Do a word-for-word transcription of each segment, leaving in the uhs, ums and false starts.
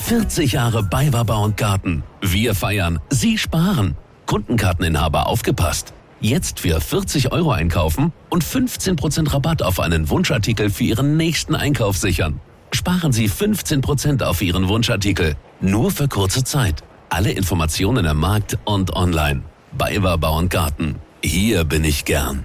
vierzig Jahre BayWa Bau und Garten. Wir feiern, Sie sparen. Kundenkarteninhaber aufgepasst. Jetzt für vierzig Euro einkaufen und fünfzehn Prozent Rabatt auf einen Wunschartikel für Ihren nächsten Einkauf sichern. Sparen Sie fünfzehn Prozent auf Ihren Wunschartikel. Nur für kurze Zeit. Alle Informationen im Markt und online. BayWa Bau und Garten. Hier bin ich gern.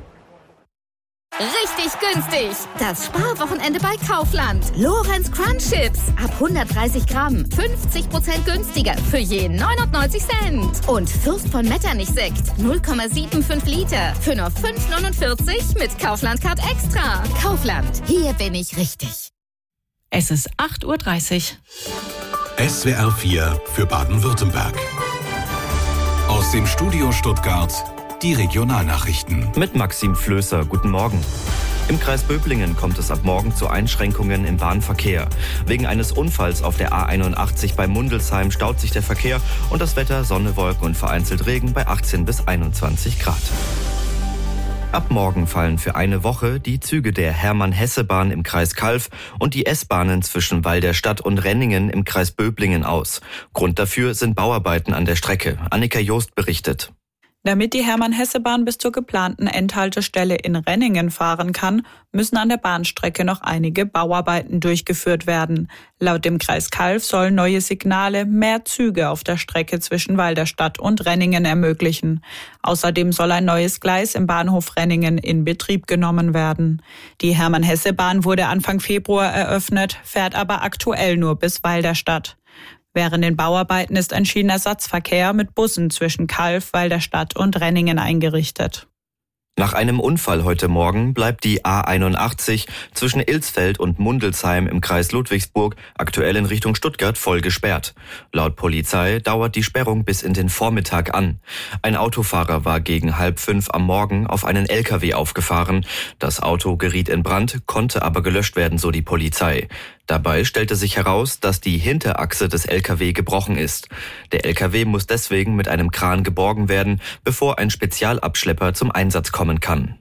Richtig günstig. Das Sparwochenende bei Kaufland. Lorenz Crunch Chips. Ab hundertdreißig Gramm. fünfzig Prozent günstiger. Für je neunundneunzig Cent. Und Fürst von Metternich Sekt. null Komma fünfundsiebzig Liter. Für nur fünf neunundvierzig mit Kaufland Card Extra. Kaufland. Hier bin ich richtig. Es ist acht Uhr dreißig. S W R vier für Baden-Württemberg. Aus dem Studio Stuttgart die Regionalnachrichten. Mit Maxim Flößer, guten Morgen. Im Kreis Böblingen kommt es ab morgen zu Einschränkungen im Bahnverkehr. Wegen eines Unfalls auf der A einundachtzig bei Mundelsheim staut sich der Verkehr und das Wetter Sonne, Wolken und vereinzelt Regen bei achtzehn bis einundzwanzig Grad. Ab morgen fallen für eine Woche die Züge der Hermann-Hesse-Bahn im Kreis Calw und die S-Bahnen zwischen Walderstadt und Renningen im Kreis Böblingen aus. Grund dafür sind Bauarbeiten an der Strecke. Annika Joost berichtet. Damit die Hermann-Hesse-Bahn bis zur geplanten Endhaltestelle in Renningen fahren kann, müssen an der Bahnstrecke noch einige Bauarbeiten durchgeführt werden. Laut dem Kreis Calw sollen neue Signale mehr Züge auf der Strecke zwischen Walderstadt und Renningen ermöglichen. Außerdem soll ein neues Gleis im Bahnhof Renningen in Betrieb genommen werden. Die Hermann-Hesse-Bahn wurde Anfang Februar eröffnet, fährt aber aktuell nur bis Walderstadt. Während den Bauarbeiten ist ein Schienenersatzverkehr mit Bussen zwischen Calw, Walderstadt und Renningen eingerichtet. Nach einem Unfall heute Morgen bleibt die A einundachtzig zwischen Ilsfeld und Mundelsheim im Kreis Ludwigsburg aktuell in Richtung Stuttgart voll gesperrt. Laut Polizei dauert die Sperrung bis in den Vormittag an. Ein Autofahrer war gegen halb fünf am Morgen auf einen L K W aufgefahren. Das Auto geriet in Brand, konnte aber gelöscht werden, so die Polizei. Dabei stellte sich heraus, dass die Hinterachse des L K W gebrochen ist. Der L K W muss deswegen mit einem Kran geborgen werden, bevor ein Spezialabschlepper zum Einsatz kommen kann.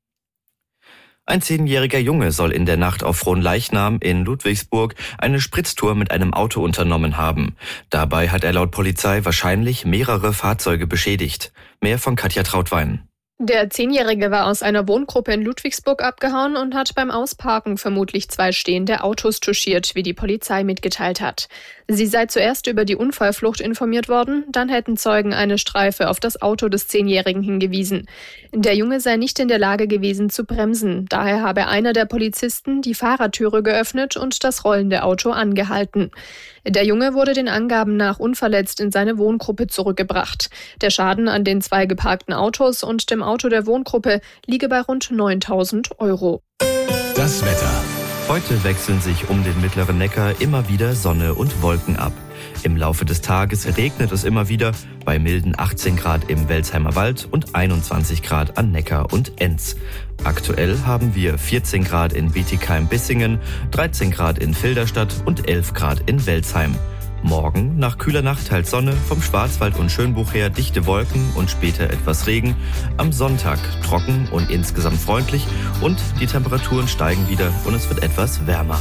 Ein zehnjähriger Junge soll in der Nacht auf Fronleichnam in Ludwigsburg eine Spritztour mit einem Auto unternommen haben. Dabei hat er laut Polizei wahrscheinlich mehrere Fahrzeuge beschädigt. Mehr von Katja Trautwein. Der Zehnjährige war aus einer Wohngruppe in Ludwigsburg abgehauen und hat beim Ausparken vermutlich zwei stehende Autos touchiert, wie die Polizei mitgeteilt hat. Sie sei zuerst über die Unfallflucht informiert worden, dann hätten Zeugen eine Streife auf das Auto des Zehnjährigen hingewiesen. Der Junge sei nicht in der Lage gewesen zu bremsen, daher habe einer der Polizisten die Fahrertüre geöffnet und das rollende Auto angehalten. Der Junge wurde den Angaben nach unverletzt in seine Wohngruppe zurückgebracht. Der Schaden an den zwei geparkten Autos und dem Auto der Wohngruppe liege bei rund neuntausend Euro. Das Wetter. Heute wechseln sich um den mittleren Neckar immer wieder Sonne und Wolken ab. Im Laufe des Tages regnet es immer wieder, bei milden achtzehn Grad im Welsheimer Wald und einundzwanzig Grad an Neckar und Enz. Aktuell haben wir vierzehn Grad in Bietigheim-Bissingen, dreizehn Grad in Filderstadt und elf Grad in Welzheim. Morgen, nach kühler Nacht, teils Sonne, vom Schwarzwald und Schönbuch her dichte Wolken und später etwas Regen. Am Sonntag trocken und insgesamt freundlich und die Temperaturen steigen wieder und es wird etwas wärmer.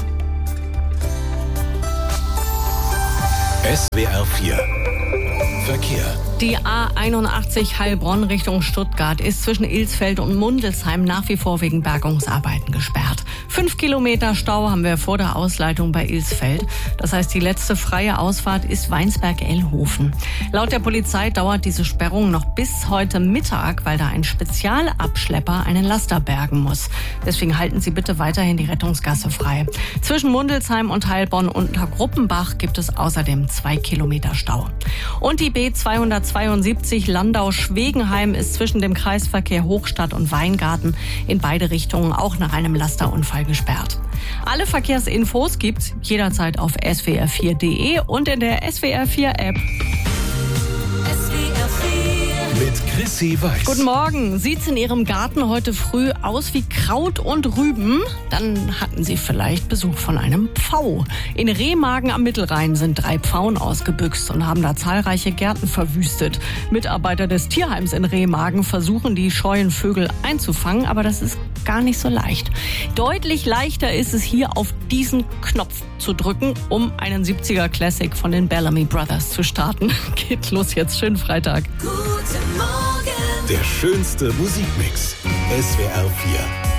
S W R vier Verkehr. Die A einundachtzig Heilbronn Richtung Stuttgart ist zwischen Ilsfeld und Mundelsheim nach wie vor wegen Bergungsarbeiten gesperrt. Fünf Kilometer Stau haben wir vor der Ausleitung bei Ilsfeld. Das heißt, die letzte freie Ausfahrt ist Weinsberg-Ellhofen. Laut der Polizei dauert diese Sperrung noch bis heute Mittag, weil da ein Spezialabschlepper einen Laster bergen muss. Deswegen halten Sie bitte weiterhin die Rettungsgasse frei. Zwischen Mundelsheim und Heilbronn unter Gruppenbach gibt es außerdem zwei Kilometer Stau. Und die B zweihundertzweiundsiebzig Landau-Schwegenheim ist zwischen dem Kreisverkehr Hochstadt und Weingarten in beide Richtungen auch nach einem Lasterunfall gesperrt. Alle Verkehrsinfos gibt's jederzeit auf S W R vier punkt de und in der S W R vier App. S W R vier mit Chrissy Weiß. Guten Morgen. Sieht's in Ihrem Garten heute früh aus wie Kraut und Rüben? Dann hatten Sie vielleicht Besuch von einem Pfau. In Remagen am Mittelrhein sind drei Pfauen ausgebüxt und haben da zahlreiche Gärten verwüstet. Mitarbeiter des Tierheims in Remagen versuchen, die scheuen Vögel einzufangen, aber das ist gar nicht so leicht. Deutlich leichter ist es hier auf diesen Knopf zu drücken, um einen siebziger Classic von den Bellamy Brothers zu starten. Geht los jetzt, schönen Freitag. Guten Morgen. Der schönste Musikmix. S W R vier.